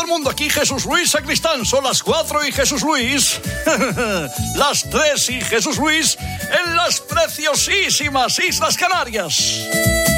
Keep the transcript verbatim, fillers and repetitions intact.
mundo, aquí Jesús Luis Sacristán. Son las cuatro y Jesús Luis. Las tres y Jesús Luis en las preciosísimas Islas Canarias.